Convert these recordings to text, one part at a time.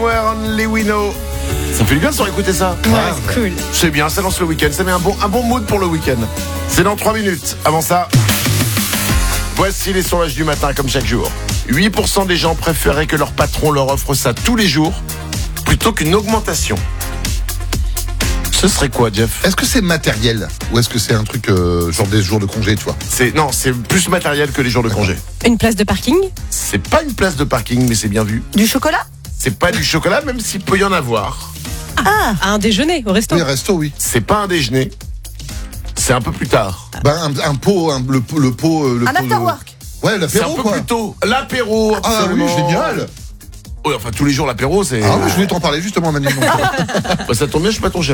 Somewhere Only We Know. Ça fait du bien de se réécouter ça. Ouais, c'est cool. C'est bien, ça lance le week-end. Ça met un bon mood pour le week-end. C'est dans 3 minutes. Avant ça, voici les sondages du matin comme chaque jour. 8% des gens préféraient que leur patron leur offre ça tous les jours plutôt qu'une augmentation. Ce serait quoi, Jeff? Est-ce que c'est matériel ou est-ce que c'est un truc genre des jours de congé, tu vois? Non, c'est plus matériel que les jours de congé. Une place de parking? C'est pas une place de parking, mais c'est bien vu. Du chocolat? C'est pas du chocolat, même s'il peut y en avoir. Un déjeuner au resto? Oui, resto, oui. C'est pas un déjeuner. C'est un peu plus tard. Un pot, le pot. Un afterwork? Ouais, C'est un l'apéro, peu quoi. plus tôt. L'apéro, Ah oui, absolument. génial. Ouais, enfin, tous les jours, l'apéro, c'est... Ah oui, je voulais t'en parler justement, Manu. Bah, ça tombe bien, je suis pas ton chef.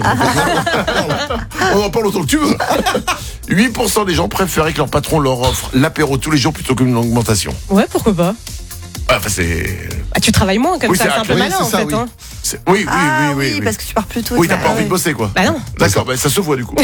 On en parle autant que tu veux. 8% des gens préféraient que leur patron leur offre l'apéro tous les jours plutôt qu'une augmentation. Ouais, pourquoi pas? Enfin, c'est... Ah, tu travailles moins comme Oui, ça, c'est c'est un peu oui, malin c'est en ça, fait. oui. Hein. Oui, Parce que tu pars plus tôt. Oui, t'as pas Ah envie de ouais. bosser, quoi. Bah non. D'accord, bah, ça se voit du coup.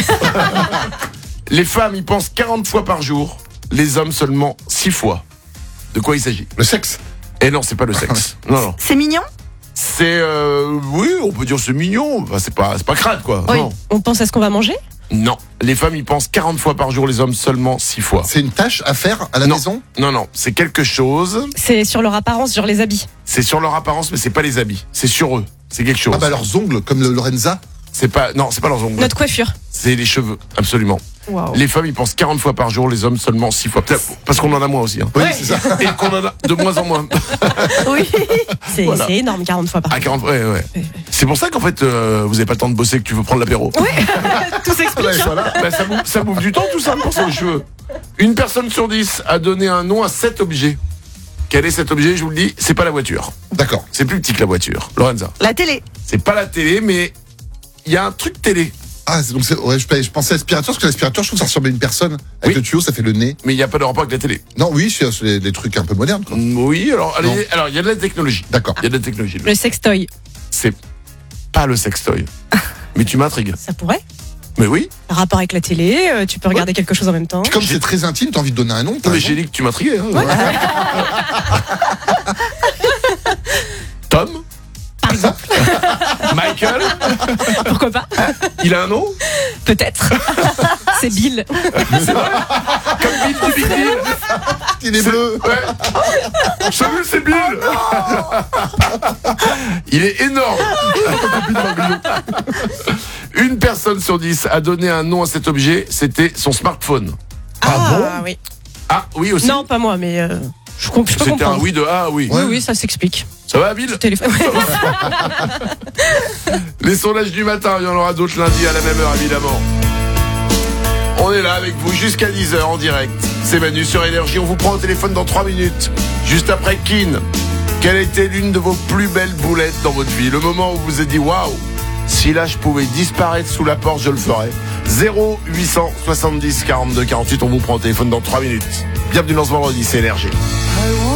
Les femmes y pensent 40 fois par jour, les hommes seulement 6 fois. De quoi il s'agit? Le sexe. Et non, c'est pas le sexe. Non. C'est mignon? C'est oui, on peut dire c'est mignon. Enfin, c'est pas crade, quoi. Oui. Non. On pense à ce qu'on va manger? Non. Les femmes y pensent 40 fois par jour, les hommes seulement 6 fois. C'est une tâche à faire à la Non. maison? Non, c'est quelque chose. C'est sur leur apparence, genre les habits. C'est sur leur apparence, mais c'est pas les habits. C'est sur eux. C'est quelque chose. Ah bah leurs ongles, comme le Lorenza. C'est pas leurs ongles. Notre coiffure. C'est les cheveux, absolument. Waouh. Les femmes y pensent 40 fois par jour, les hommes seulement 6 fois. Peut-être parce qu'on en a moins aussi. Hein. Oui, c'est ça. Et qu'on en a de moins en moins. Oui. C'est Voilà. c'est énorme, 40 fois par À 40, ouais. C'est pour ça qu'en fait, vous avez pas le temps de bosser, que tu veux prendre l'apéro. Tout s'explique. Ouais, voilà. Bah, ça bouffe du temps, tout ça, pour ça, aux cheveux. Une personne sur 10 a donné un nom à cet objet. Quel est cet objet? Je vous le dis, c'est pas la voiture. D'accord. C'est plus petit que la voiture. Lorenza. La télé? C'est pas la télé, mais il y a un truc télé. Ah, donc je pensais aspirateur, parce que l'aspirateur, je trouve que ça ressemble à une personne. Avec Oui. le tuyau, ça fait le nez. Mais il n'y a pas de rapport avec la télé. Non, oui, c'est des trucs un peu modernes, quoi. Oui, alors, Non. alors il y a de la technologie. D'accord. Il y a de la technologie. Le sextoy. C'est pas le sextoy. Mais tu m'intrigues. Ça pourrait? Mais oui. Rapport avec la télé, tu peux regarder quelque chose en même temps. Puis comme c'est très intime, t'as envie de donner un nom. t'as Mais raison. j'ai dit que tu m'intriguais. Hein. Tom? Par exemple. Michael? Pourquoi pas? Il a un nom? Peut-être. C'est Bill. Comme Bill du Big Deal. Il est bleu. Ouais. Salut, c'est Bill. Il est énorme. Une personne sur 10 a donné un nom à cet objet, c'était son smartphone. Oui. Ah oui aussi. Non, pas moi, mais je peux C'était un comprendre. oui de ah oui. Oui, ça s'explique. Ça va, Bill? Téléphone. Les sondages du matin, il y en aura d'autres lundi à la même heure, évidemment. On est là avec vous jusqu'à 10h en direct. C'est Manu sur Énergie. On vous prend au téléphone dans 3 minutes. Juste après Keane. Quelle était l'une de vos plus belles boulettes dans votre vie? Le moment où vous vous êtes dit waouh, si là je pouvais disparaître sous la porte, je le ferais. 0870 42 48. On vous prend au téléphone dans 3 minutes. Bienvenue dans ce vendredi, c'est Énergie.